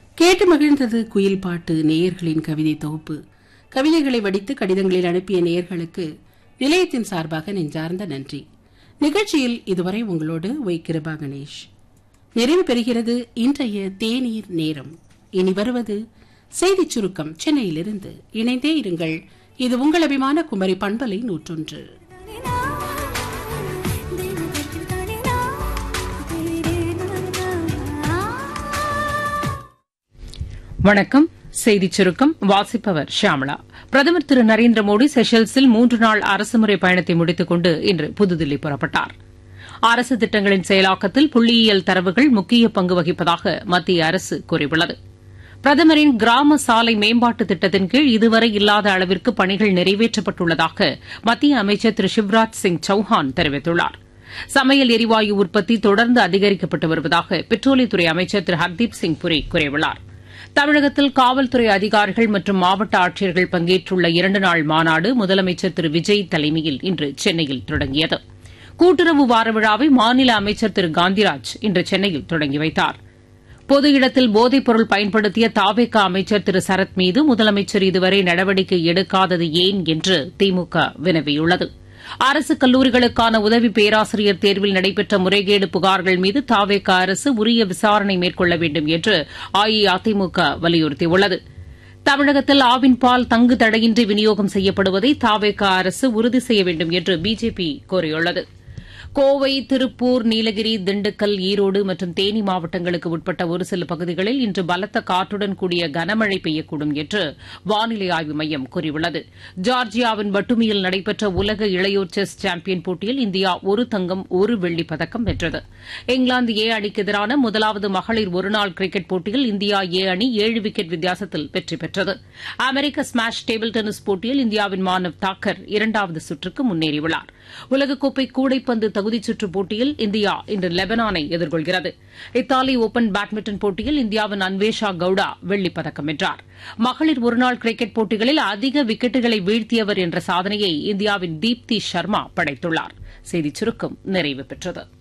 கேட்டு மகிழ்ந்தது குயில் பாட்டு. நேயர்களின் கவிதை தொகுப்பு. கவிதைகளை வடித்து கடிதங்களில் அனுப்பிய நேயர்களுக்கு நிலையத்தின் சார்பாக நெஞ்சார்ந்த நன்றி. நிகழ்ச்சியில் இதுவரை உங்களோடு ஒய் கிருபா கணேஷ். நிறைவு பெறுகிறது இன்றைய தேநீர் நேரம். இனி வருவது செய்திச் சுருக்கம். சென்னையிலிருந்து இணைந்தே இருங்கள். இது உங்கள் அபிமான குமரி பண்பலை 101. வணக்கம். செய்திச் சுருக்கம் வாசிப்பவர் ஷியாமளா. பிரதமர் திரு நரேந்திர மோடி செஷல்ஸில் 3 நாள் அரசுமுறை பயணத்தை முடித்துக் கொண்டு இன்று புதுதில்லி புறப்பட்டார். அரசு திட்டங்களின் செயலாக்கத்தில் புள்ளியியல் தரவுகள் முக்கிய பங்கு வகிப்பதாக மத்திய அரசு கூறியுள்ளது. பிரதமரின் கிராம சாலை மேம்பாட்டு திட்டத்தின் கீழ் இதுவரை இல்லாத அளவிற்கு பணிகள் நிறைவேற்றப்பட்டுள்ளதாக மத்திய அமைச்சர் திரு சிவராஜ் சிங் சௌஹான் தெரிவித்துள்ளார். சமையல் எரிவாயு உற்பத்தி தொடர்ந்து அதிகரிக்கப்பட்டு வருவதாக பெட்ரோலியத்துறை அமைச்சர் திரு ஹர்தீப் சிங் புரி கூறியுள்ளார். தமிழகத்தில் காவல்துறை அதிகாரிகள் மற்றும் மாவட்ட ஆட்சியர்கள் பங்கேற்றுள்ள 2 நாள் மாநாடு முதலமைச்சர் திரு விஜய் தலைமையில் இன்று சென்னையில் தொடங்கியது. கூட்டுறவு வார விழாவை மாநில அமைச்சர் திரு காந்திராஜ் இன்று சென்னையில் தொடங்கி வைத்தார். பொது இடத்தில் போதைப் பொருள் பயன்படுத்திய தாவேக அமைச்சர் திரு சரத் மீது முதலமைச்சர் இதுவரை நடவடிக்கை எடுக்காதது ஏன் என்று திமுக வினவியுள்ளது. அரசு கல்லூரிகளுக்கான உதவி பேராசிரியர் தேர்வில் நடைபெற்ற முறைகேடு புகார்கள் மீது தாவேக அரசு உரிய விசாரணை மேற்கொள்ள வேண்டும் என்று அஇஅதிமுக வலியுறுத்தியுள்ளது. தமிழகத்தில் ஆவின் பால் தங்கு தடையின்றி விநியோகம் செய்யப்படுவதை தாவேக அரசு உறுதி செய்ய வேண்டும் என்று பிஜேபி கோரியுள்ளது. கோவை, திருப்பூர், நீலகிரி, திண்டுக்கல், ஈரோடு மற்றும் தேனி மாவட்டங்களுக்கு உட்பட்ட ஒரு சில பகுதிகளில் இன்று பலத்த காற்றுடன் கூடிய கனமழை பெய்யக்கூடும் என்று வானிலை ஆய்வு மையம் கூறியுள்ளது. ஜார்ஜியாவின் பட்டுமியில் நடைபெற்ற உலக இளையோர் செஸ் சாம்பியன் போட்டியில் இந்தியா 1 தங்கம் 1 வெள்ளிப் பதக்கம் வென்றது. இங்கிலாந்து ஏ அணிக்கு எதிரான முதலாவது மகளிர் ஒருநாள் கிரிக்கெட் போட்டியில் இந்தியா ஏ அணி 7 விக்கெட் வித்தியாசத்தில் வெற்றி பெற்றது. அமெரிக்க ஸ்மாஷ் டேபிள் டென்னிஸ் போட்டியில் இந்தியாவின் மானவ் தாக்கர் 2வது சுற்றுக்கு முன்னேறியுள்ளார். உலகக்கோப்பை கூடைப்பந்து தகுதிச் சுற்றுப் போட்டியில் இந்தியா இன்று லெபனானை எதிர்கொள்கிறது. இத்தாலி ஓபன் பேட்மிண்டன் போட்டியில் இந்தியாவின் அன்வேஷா கவுடா வெள்ளிப் பதக்கம் வென்றார். மகளிர் ஒருநாள் கிரிக்கெட் போட்டிகளில் அதிக விக்கெட்டுகளை வீழ்த்தியவர் என்ற சாதனையை இந்தியாவின் தீப்தி சர்மா படைத்துள்ளார். செய்திச் சுருக்கம் நிறைவு பெற்றது.